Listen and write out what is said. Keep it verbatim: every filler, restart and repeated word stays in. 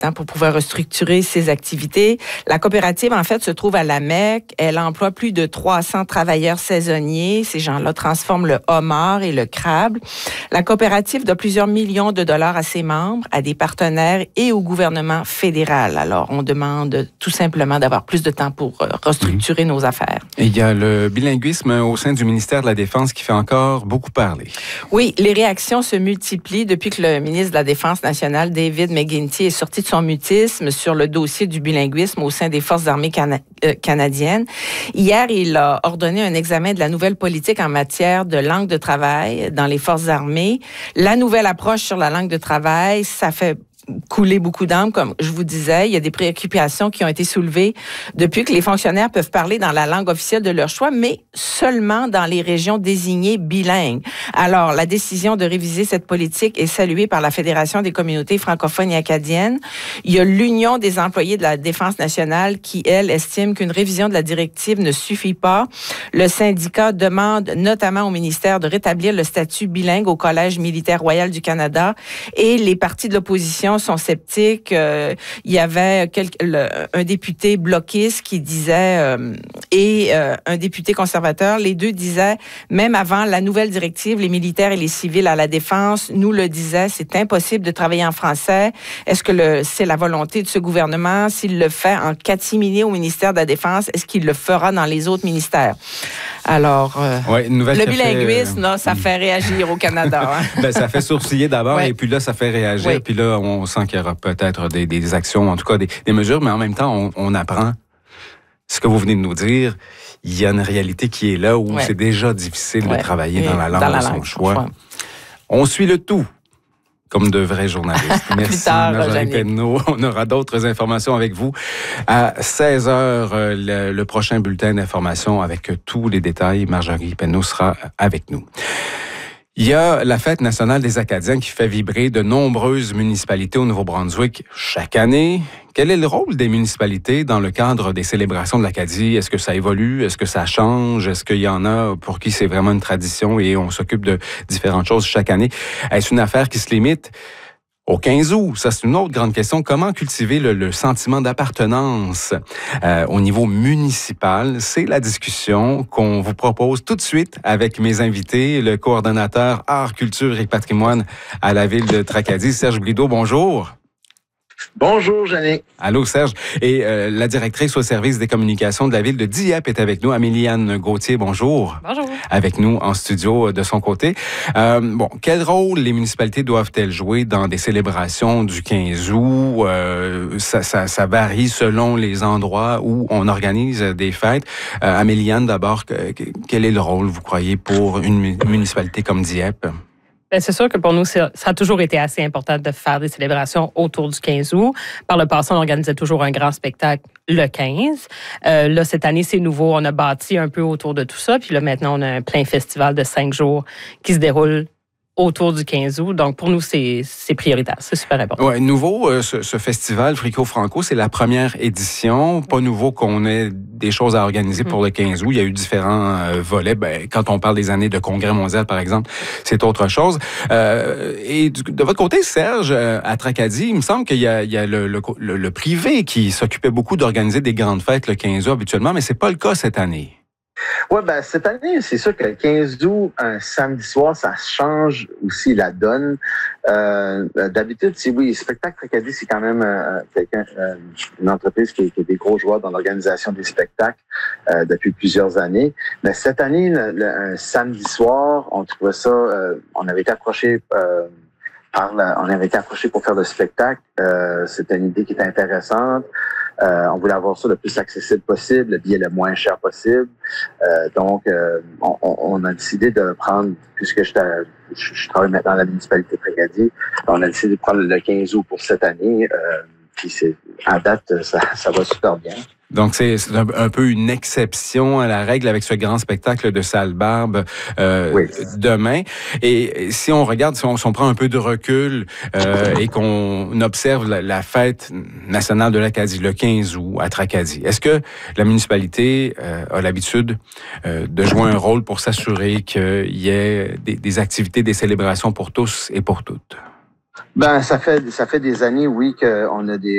pour pouvoir restructurer ses activités. La coopérative, en fait, se trouve à La Mecque. Elle emploie plus de trois cents travailleurs saisonniers. Ces gens-là transforment le homard et le crabe. La coopérative doit plusieurs millions de dollars à ses membres, à des partenaires et au gouvernement fédéral. Alors, on demande tout simplement d'avoir plus de temps pour restructurer mmh. nos affaires. Et il y a le bilinguisme au sein du ministère de la Défense qui fait encore beaucoup parler. Oui, les réactions se multiplient depuis que le ministre de la Défense nationale, David McGuinty, est sorti de son mutisme sur le dossier du bilinguisme au sein des Forces armées cana- euh, canadiennes. Hier, il a ordonné un examen de la nouvelle politique en matière de langue de travail dans les Forces armées. La nouvelle approche sur la langue de travail, ça fait couler beaucoup d'âme, comme je vous disais. Il y a des préoccupations qui ont été soulevées depuis que les fonctionnaires peuvent parler dans la langue officielle de leur choix, mais seulement dans les régions désignées bilingues. Alors, la décision de réviser cette politique est saluée par la Fédération des communautés francophones et acadiennes. Il y a l'Union des employés de la Défense nationale qui, elle, estime qu'une révision de la directive ne suffit pas. Le syndicat demande notamment au ministère de rétablir le statut bilingue au Collège militaire royal du Canada et les partis de l'opposition sont sceptiques. Euh, il y avait quelque, le, un député bloquiste qui disait, euh, et euh, un député conservateur, les deux disaient, même avant la nouvelle directive, les militaires et les civils à la défense nous le disaient, c'est impossible de travailler en français. Est-ce que le, c'est la volonté de ce gouvernement? S'il le fait en catimini au ministère de la Défense, est-ce qu'il le fera dans les autres ministères? Alors, euh, ouais, le bilinguisme, fait, euh, là, ça fait réagir au Canada. Hein? Ben, ça fait sourciller d'abord, ouais. Et puis là, ça fait réagir. Ouais. Puis là, on sent qu'il y aura peut-être des, des actions, en tout cas des, des mesures, mais en même temps, on, on apprend ce que vous venez de nous dire. Il y a une réalité qui est là où ouais. c'est déjà difficile ouais. de travailler et dans la langue dans la de son langue, choix. choix. On suit le tout. Comme de vrais journalistes. Merci, Marjorie Penneau. On aura d'autres informations avec vous. À seize heures, le, le prochain bulletin d'information avec tous les détails. Marjorie Penneau sera avec nous. Il y a la Fête nationale des Acadiens qui fait vibrer de nombreuses municipalités au Nouveau-Brunswick chaque année. Quel est le rôle des municipalités dans le cadre des célébrations de l'Acadie? Est-ce que ça évolue? Est-ce que ça change? Est-ce qu'il y en a pour qui c'est vraiment une tradition et on s'occupe de différentes choses chaque année? Est-ce une affaire qui se limite au quinze août? Ça, c'est une autre grande question. Comment cultiver le, le sentiment d'appartenance euh, au niveau municipal? C'est la discussion qu'on vous propose tout de suite avec mes invités, le coordonnateur Art, Culture et Patrimoine à la Ville de Tracadie, Serge Brideau. Bonjour. Bonjour, Jannick. Allô, Serge. Et euh, la directrice au service des communications de la Ville de Dieppe est avec nous, Amélie-Anne Gauthier. Bonjour. Bonjour. Avec nous en studio de son côté. Euh, bon, quel rôle les municipalités doivent-elles jouer dans des célébrations du quinze août? Euh, ça, ça, ça varie selon les endroits où on organise des fêtes. Euh, Amélie-Anne, d'abord, que, que, quel est le rôle, vous croyez, pour une municipalité comme Dieppe? Bien, c'est sûr que pour nous, ça a toujours été assez important de faire des célébrations autour du quinze août. Par le passé, on organisait toujours un grand spectacle le quinze. Euh, là, cette année, c'est nouveau. On a bâti un peu autour de tout ça. Puis là, maintenant, on a un plein festival de cinq jours qui se déroule autour du quinze août. Donc, pour nous, c'est, c'est prioritaire. C'est super important. Oui, nouveau, euh, ce, ce festival Frico-Franco, c'est la première édition. Pas nouveau qu'on ait des choses à organiser mm-hmm. pour le quinze août. Il y a eu différents euh, volets. Ben, quand on parle des années de congrès mondial, par exemple, c'est autre chose. Euh, et du, de votre côté, Serge, euh, à Tracadie, il me semble qu'il y a, il y a le, le, le, le privé qui s'occupait beaucoup d'organiser des grandes fêtes le quinze août habituellement, mais c'est pas le cas cette année. Oui, ben cette année, c'est sûr que le quinze août, un samedi soir, ça change aussi la donne. Euh, d'habitude, c'est oui, Spectacle Tracadie, c'est quand même euh, quelqu'un, euh, une entreprise qui, qui a des gros joueurs dans l'organisation des spectacles euh, depuis plusieurs années. Mais cette année, le, le, un samedi soir, on trouvait ça, euh, on avait été approché euh, par la, on avait été approché pour faire le spectacle. Euh, c'était une idée qui était intéressante. Euh, on voulait avoir ça le plus accessible possible, le billet le moins cher possible. Euh, donc, euh, on, on a décidé de prendre, puisque je, je, je travaille maintenant à la municipalité de Tracadie, on a décidé de prendre le quinze août pour cette année. Euh, puis c'est, à date, ça, ça va super bien. Donc, c'est, c'est un, un peu une exception à la règle avec ce grand spectacle de Salle-Barbe euh, oui. demain. Et si on regarde, si on, si on prend un peu de recul euh, et qu'on observe la, la fête nationale de l'Acadie, le quinze août à Tracadie, est-ce que la municipalité euh, a l'habitude euh, de jouer un rôle pour s'assurer qu'il y ait des, des activités, des célébrations pour tous et pour toutes? Ben, ça fait ça fait des années, oui, qu'on a des